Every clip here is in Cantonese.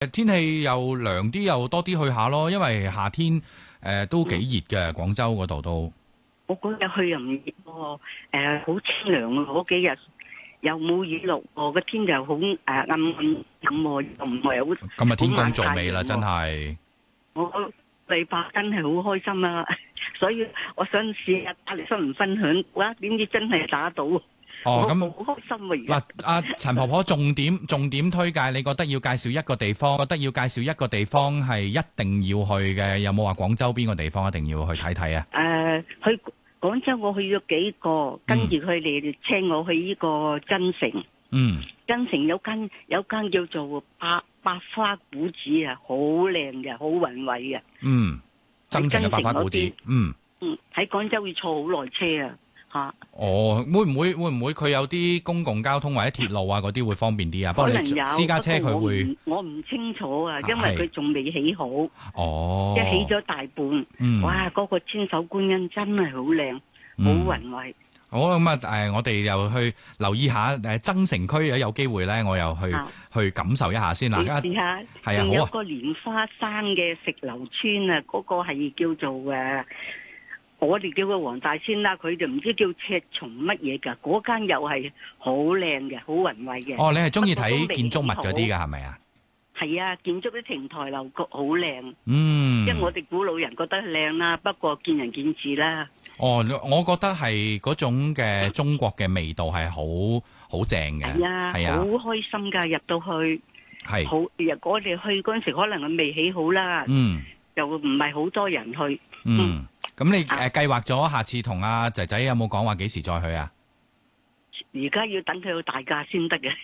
天氣又涼啲，又多啲去下咯。因為夏天都幾熱嘅，廣州嗰度都。 我嗰日去又唔熱喎，好清涼啊！嗰幾日又冇雨落喎，個天就好暗暗咁喎，又唔係好。 咁啊，天公造美啦，真係。 我禮拜真係好開心啊！所以我想試下打嚟分唔分享，哇！點知真係打到。 哦，咁好開心啊！ 嗱，阿陳婆婆重點推介，你覺得要介紹一個地方，覺得要介紹一個地方係一定要去嘅，有冇話廣州邊個地方一定要去睇睇啊？ 去廣州我去咗幾個，跟住佢哋請我去呢個增城。 嗯， 增城有間叫做百花古寺啊，好靚嘅，好宏偉嘅。 嗯，增城嘅百花古寺。嗯， 喺廣州要坐好耐車啊。吓， 哦，會唔會佢有啲公共交通或者鐵路啊嗰啲會方便啲啊？不過你私家車佢會， 我唔清楚啊，因為佢仲未起好。 哦， 一起咗大半，哇！嗰個千手觀音真係好靚，好宏偉。好咁啊，我哋又去留意下增城區，有機會咧，我又去感受一下先啦。 試下，係啊，仲有個蓮花山嘅石樓村啊，嗰個係叫做我哋叫佢黃大仙啦，佢就唔知叫赤松乜嘢噶，嗰間又係好靚嘅，好宏偉嘅。 哦，你係中意睇建築物嗰啲噶係咪啊？ 係啊，建築啲亭台樓閣好靚。 嗯， 因為我哋古老人覺得靚啦，不過見仁見智啦。 哦，我覺得係嗰種嘅中國嘅味道係好正嘅。 係啊，好開心噶，入到去係好。我哋去嗰陣時可能佢未起好啦，又唔係好多人去。 咁你計劃咗下次同阿仔仔有冇講話幾時再去啊？ 而家要等佢有大假先得嘅，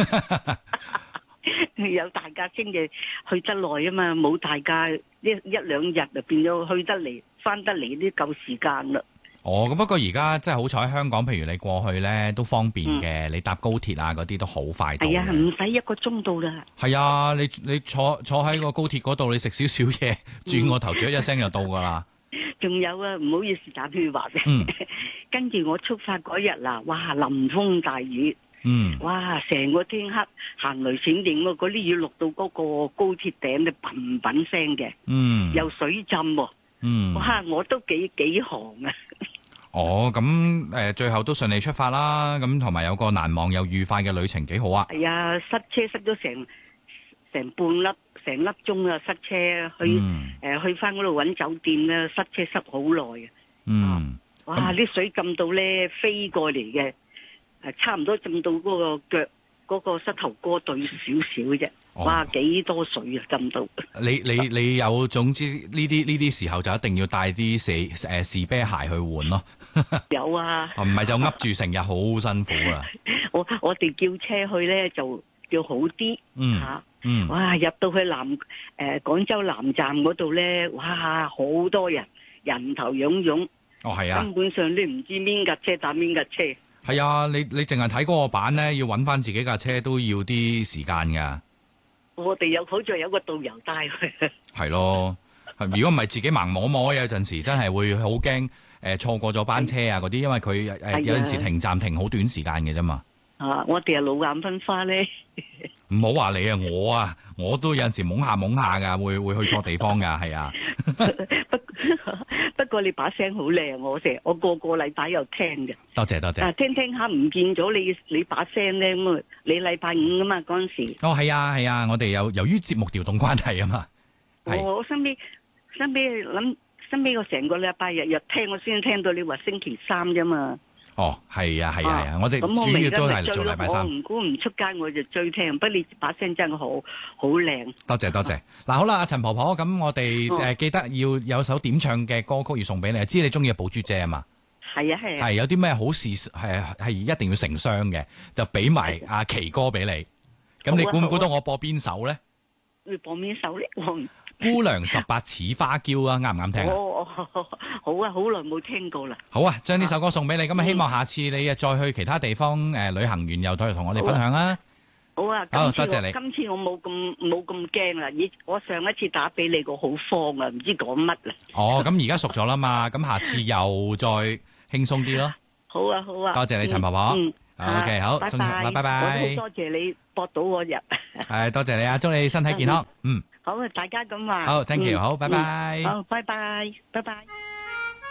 有大假先嘅去得耐啊嘛，冇大假一兩日就變咗去得嚟翻得嚟都夠時間啦。 哦，咁不過而家真係好彩，香港譬如你過去咧都方便嘅，你搭高鐵啊嗰啲都好快到。 係啊，唔使1個鐘到啦。 係啊，你坐喺個高鐵嗰度，你食少少嘢，轉個頭咀一聲就到噶啦。 仲有啊，唔好意思打斷話嘅。跟住我出發嗰日啦，哇，淋風大雨。哇，成個天黑，行雷閃電喎，嗰啲雨落到嗰個高鐵頂咧，嘭嘭聲嘅。又水浸喎。哇，我都幾寒啊。 哦，咁最後都順利出發啦，咁同埋有個難忘又愉快嘅旅程，幾好啊。 係啊，塞車塞咗成成粒鐘啊，塞車去翻嗰度揾酒店咧，塞車塞好耐啊。哇，啲水浸到咧飛過嚟嘅，差唔多浸到嗰個腳嗰個膝頭哥對少少啫。哇，幾多水啊，浸到！你有總之呢啲時候就一定要帶啲士啤鞋去換咯。 有啊， 唔係就噏住成日好辛苦啊。 我哋叫車去咧就叫好啲吓。哇，入到去廣州南站嗰度咧，哇，好多人頭湧湧。 哦，係啊， 根本上你唔知邊架車打邊架車。 係啊，你淨係睇嗰個版咧，要揾翻自己架車都要啲時間噶。 我哋好似有個導遊帶佢。 係咯，如果唔係自己盲摸摸，有陣時真係會好驚錯過咗班車啊嗰啲，因為佢有陣時停站停好短時間嘅啫嘛。 我哋係老眼昏花咧。 唔好話你啊，我都有陣時懵下噶，會去錯地方噶，係啊。不過你把聲好靚，我個禮拜有聽嘅。多謝。聽下唔見咗你把聲咧，咁你禮拜五啊嘛嗰陣時。哦，係啊，我哋由於節目調動關係啊嘛。我身邊我成個禮拜日聽，我先聽到你話星期3啫嘛。哦，係啊，我哋主要都係做禮拜3。我唔出街我就追聽，不過你把聲真係好靚。多謝。嗱，好啦，阿陳婆婆，咁我哋記得要有首點唱嘅歌曲要送俾你，知你中意嘅寶珠姐啊嘛。係啊。係有啲咩好事係一定要成雙嘅，就俾埋阿奇哥俾你。咁你估唔估到我播邊首咧？你播邊首咧？姑娘18似花嬌啊，啱唔啱聽啊？好啊，好耐冇聽過啦。好啊，將呢首歌送俾你，咁希望下次你再去其他地方旅行完又再同我哋分享啊。好啊，多謝你。今次我冇咁驚啦，我上一次打俾你個好慌啊，唔知講乜啦。哦，咁而家熟咗啦嘛，咁下次又再輕鬆啲咯。好啊，多謝你陳婆婆。 OK， 好， 拜拜， 拜拜。 我好多謝你駁到我入。 係，多謝你啊，祝你身體健康。 好，大家咁話。 好 ，thank you，好，拜拜。 好，拜拜，拜拜。